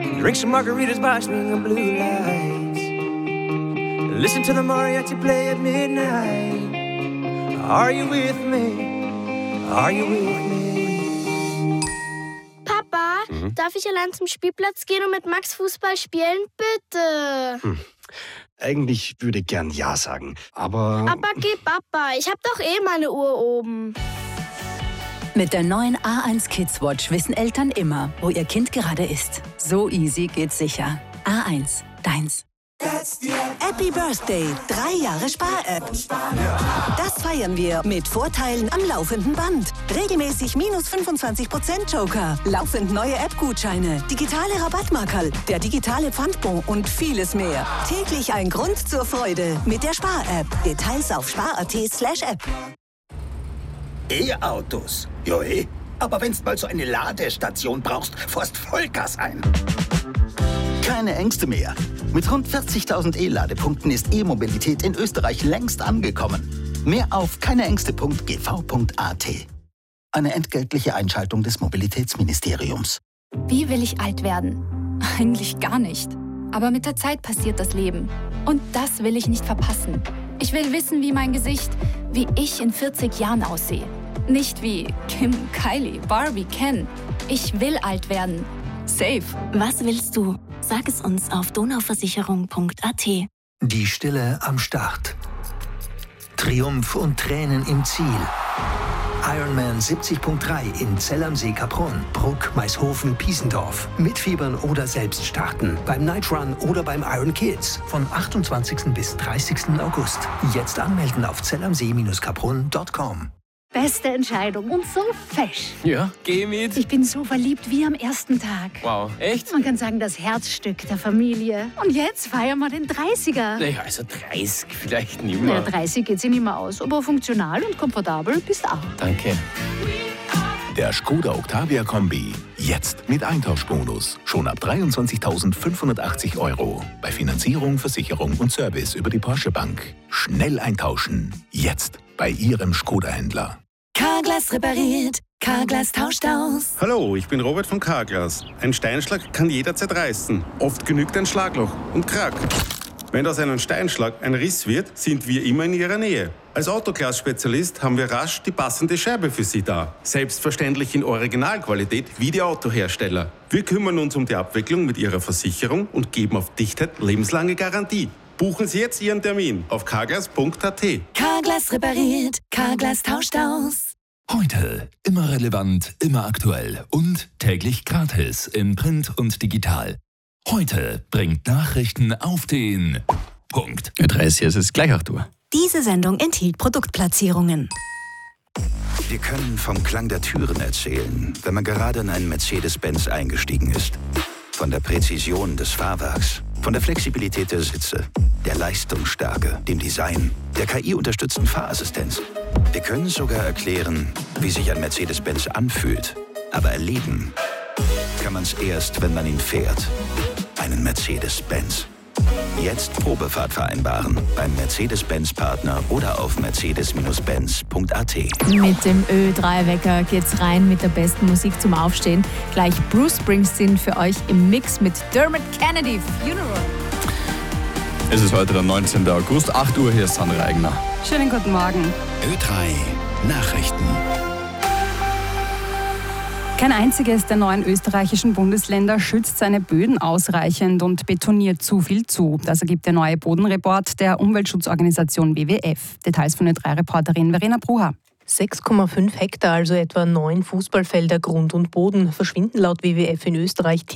Drink some margaritas by swinging blue lights. Listen to the mariachi play at midnight. Are you with me? Are you with me? Papa, darf ich allein zum Spielplatz gehen und mit Max Fußball spielen? Bitte. Eigentlich würde ich gern Ja sagen, aber... Aber geh, Papa, ich hab doch eh meine Uhr oben. Mit der neuen A1 Kids Watch wissen Eltern immer, wo ihr Kind gerade ist. So easy geht's sicher. A1, deins. Happy Birthday, 3 Jahre Spar-App. Das feiern wir mit Vorteilen am laufenden Band. Regelmäßig minus 25% Joker, laufend neue App-Gutscheine, digitale Rabattmarkerl, der digitale Pfandbon und vieles mehr. Täglich ein Grund zur Freude mit der Spar-App. Details auf spar.at/app. E-Autos? Jo, aber wenn's mal so eine Ladestation brauchst, fährst Vollgas ein. Keine Ängste mehr. Mit rund 40.000 E-Ladepunkten ist E-Mobilität in Österreich längst angekommen. Mehr auf keineängste.gv.at. Eine entgeltliche Einschaltung des Mobilitätsministeriums. Wie will ich alt werden? Eigentlich gar nicht. Aber mit der Zeit passiert das Leben. Und das will ich nicht verpassen. Ich will wissen, wie mein Gesicht, wie ich in 40 Jahren aussehe. Nicht wie Kim, Kylie, Barbie, Ken. Ich will alt werden. Safe. Was willst du? Sag es uns auf donauversicherung.at. Die Stille am Start. Triumph und Tränen im Ziel. Ironman 70.3 in Zell am See, Kaprun, Bruck, Maishofen, Piesendorf. Mitfiebern oder selbst starten. Beim Night Run oder beim Iron Kids. Von 28. bis 30. August. Jetzt anmelden auf zellamsee-kaprun.com. Beste Entscheidung und so fesch. Ja, geh mit. Ich bin so verliebt wie am ersten Tag. Wow, echt? Man kann sagen, das Herzstück der Familie. Und jetzt feiern wir den 30er. Naja, also 30 vielleicht nicht mehr. Ja, 30 geht sich nicht mehr aus, aber funktional und komfortabel bist auch. Danke. Der Skoda Octavia Kombi. Jetzt mit Eintauschbonus. Schon ab 23.580 €. Bei Finanzierung, Versicherung und Service über die Porsche Bank. Schnell eintauschen. Jetzt bei Ihrem Skoda-Händler. Carglass repariert, Carglass tauscht aus. Hallo, ich bin Robert von Carglass. Ein Steinschlag kann jederzeit reißen. Oft genügt ein Schlagloch und Krack. Wenn aus einem Steinschlag ein Riss wird, sind wir immer in Ihrer Nähe. Als Autoglas-Spezialist haben wir rasch die passende Scheibe für Sie da. Selbstverständlich in Originalqualität wie die Autohersteller. Wir kümmern uns um die Abwicklung mit Ihrer Versicherung und geben auf Dichtheit lebenslange Garantie. Buchen Sie jetzt Ihren Termin auf carglass.at. Carglass repariert, Carglass tauscht aus. Heute immer relevant, immer aktuell und täglich gratis in Print und digital. Heute bringt Nachrichten auf den Punkt. Ö3 ist es gleich 8 Uhr. Diese Sendung enthielt Produktplatzierungen. Wir können vom Klang der Türen erzählen, wenn man gerade in einen Mercedes-Benz eingestiegen ist. Von der Präzision des Fahrwerks, von der Flexibilität der Sitze, der Leistungsstärke, dem Design, der KI-unterstützten Fahrassistenz. Wir können sogar erklären, wie sich ein Mercedes-Benz anfühlt. Aber erleben kann man es erst, wenn man ihn fährt. Einen Mercedes-Benz. Jetzt Probefahrt vereinbaren beim Mercedes-Benz-Partner oder auf mercedes-benz.at. Mit dem Ö3-Wecker geht's rein mit der besten Musik zum Aufstehen. Gleich Bruce Springsteen für euch im Mix mit Dermot Kennedy, Funeral. Es ist heute der 19. August, 8 Uhr, hier ist Sandra Eigner. Schönen guten Morgen. Ö3 Nachrichten. Kein einziges der 9 österreichischen Bundesländer schützt seine Böden ausreichend und betoniert zu viel zu. Das ergibt der neue Bodenreport der Umweltschutzorganisation WWF. Details von Ö3-Reporterin Verena Brucher. 6,5 Hektar, also etwa 9 Fußballfelder Grund und Boden, verschwinden laut WWF in Österreich